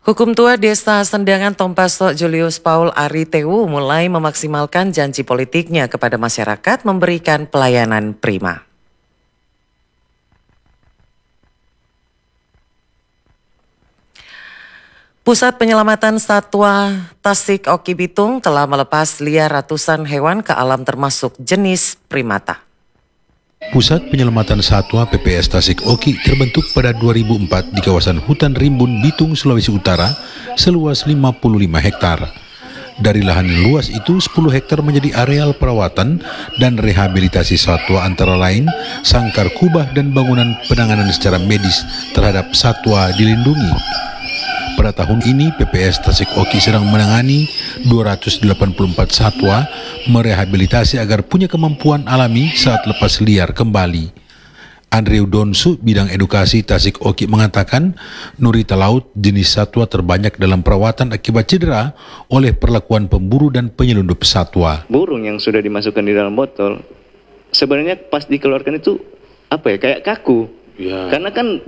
Hukum tua Desa Sendangan Tompaso Julius Paul Aritewu mulai memaksimalkan janji politiknya kepada masyarakat memberikan pelayanan prima. Pusat Penyelamatan Satwa Tasik Oki Bitung telah melepas liar ratusan hewan ke alam termasuk jenis primata. Pusat Penyelamatan Satwa PPS Tasik Oki terbentuk pada 2004 di kawasan hutan rimbun Bitung, Sulawesi Utara seluas 55 hektar. Dari lahan luas itu, 10 hektar menjadi areal perawatan dan rehabilitasi satwa antara lain sangkar kubah dan bangunan penanganan secara medis terhadap satwa dilindungi. Pada tahun ini, PPS Tasik Oki sedang menangani 284 satwa merehabilitasi agar punya kemampuan alami saat lepas liar kembali. Andrew Donsu, bidang edukasi Tasik Oki mengatakan, nurita laut jenis satwa terbanyak dalam perawatan akibat cedera oleh perlakuan pemburu dan penyelundup satwa. Burung yang sudah dimasukkan di dalam botol, sebenarnya pas dikeluarkan itu kayak kaku. Ya. Karena kan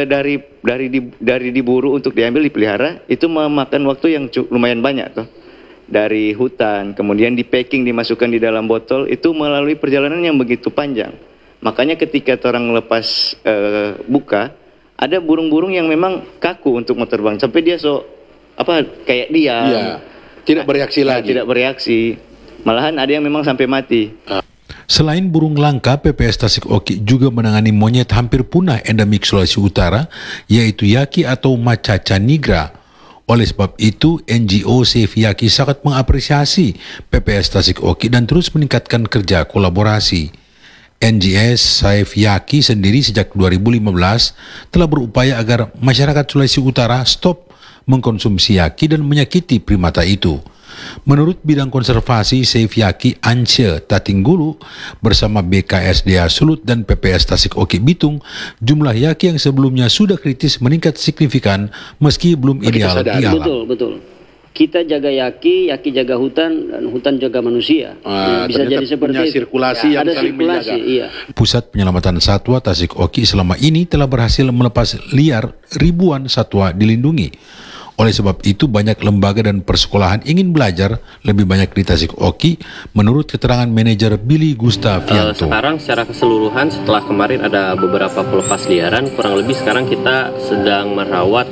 dari diburu untuk diambil dipelihara itu memakan waktu yang lumayan banyak toh. Dari hutan kemudian di packing dimasukkan di dalam botol itu melalui perjalanan yang begitu panjang. Makanya ketika orang lepas buka ada burung-burung yang memang kaku untuk mau terbang sampai dia kayak diam. Ya. Tidak bereaksi lagi. Tidak bereaksi. Malahan ada yang memang sampai mati. Selain burung langka, PPS Tasik Oki juga menangani monyet hampir punah endemik Sulawesi Utara, yaitu yaki atau macaca nigra. Oleh sebab itu, NGO Save Yaki sangat mengapresiasi PPS Tasik Oki dan terus meningkatkan kerja kolaborasi. NGS Save Yaki sendiri sejak 2015 telah berupaya agar masyarakat Sulawesi Utara stop mengkonsumsi yaki dan menyakiti primata itu. Menurut bidang konservasi Save Yaki Ance Tatinggulu bersama BKSDA Sulut dan PPS Tasik Oki Bitung, jumlah yaki yang sebelumnya sudah kritis meningkat signifikan meski belum ideal di alam. Betul. Kita jaga yaki jaga hutan, dan hutan jaga manusia. Bisa jadi seperti itu. Sirkulasi yang saling menjaga. Iya. Pusat Penyelamatan Satwa Tasik Oki selama ini telah berhasil melepas liar ribuan satwa dilindungi. Oleh sebab itu banyak lembaga dan persekolahan ingin belajar lebih banyak di Tasik Oki, menurut keterangan manajer Billy Gustavianto. Sekarang secara keseluruhan setelah kemarin ada beberapa pelepas liaran, kurang lebih sekarang kita sedang merawat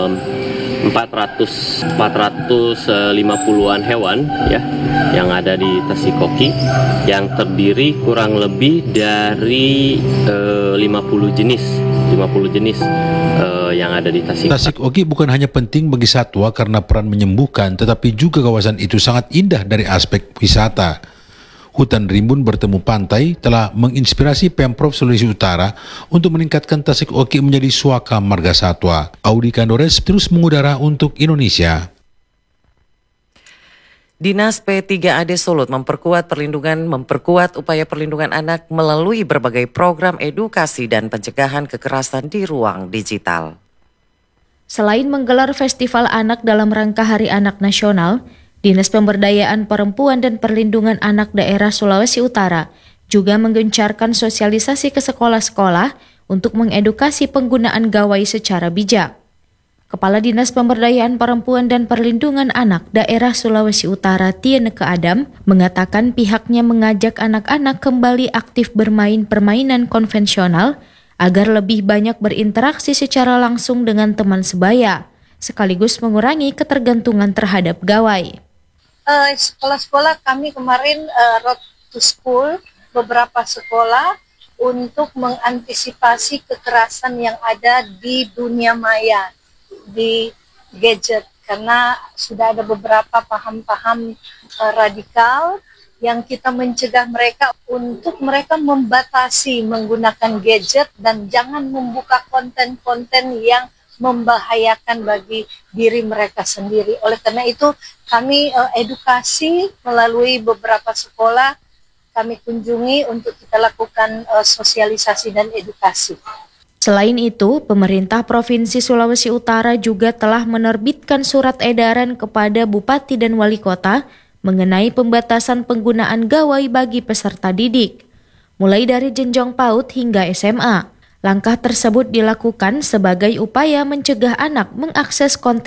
450-an hewan ya yang ada di Tasik Oki, yang terdiri kurang lebih dari 50 jenis yang ada di Tasik. Tasik Oki bukan hanya penting bagi satwa karena peran menyembuhkan, tetapi juga kawasan itu sangat indah dari aspek wisata. Hutan rimbun bertemu pantai telah menginspirasi Pemprov Sulawesi Utara untuk meningkatkan Tasik Oki menjadi suaka marga satwa. Audi Kandores terus mengudara untuk Indonesia. Dinas P3AD Sulut memperkuat upaya perlindungan anak melalui berbagai program edukasi dan pencegahan kekerasan di ruang digital. Selain menggelar Festival Anak dalam rangka Hari Anak Nasional, Dinas Pemberdayaan Perempuan dan Perlindungan Anak Daerah Sulawesi Utara juga menggencarkan sosialisasi ke sekolah-sekolah untuk mengedukasi penggunaan gawai secara bijak. Kepala Dinas Pemberdayaan Perempuan dan Perlindungan Anak Daerah Sulawesi Utara Tieneke Adam mengatakan pihaknya mengajak anak-anak kembali aktif bermain permainan konvensional agar lebih banyak berinteraksi secara langsung dengan teman sebaya, sekaligus mengurangi ketergantungan terhadap gawai. Sekolah-sekolah kami kemarin road to school beberapa sekolah untuk mengantisipasi kekerasan yang ada di dunia maya, di gadget, karena sudah ada beberapa paham-paham radikal yang kita mencegah mereka untuk mereka membatasi menggunakan gadget dan jangan membuka konten-konten yang membahayakan bagi diri mereka sendiri. Oleh karena itu kami edukasi melalui beberapa sekolah kami kunjungi untuk kita lakukan sosialisasi dan edukasi. Selain itu, pemerintah Provinsi Sulawesi Utara juga telah menerbitkan surat edaran kepada Bupati dan Wali Kota mengenai pembatasan penggunaan gawai bagi peserta didik, mulai dari jenjang PAUD hingga SMA. Langkah tersebut dilakukan sebagai upaya mencegah anak mengakses konten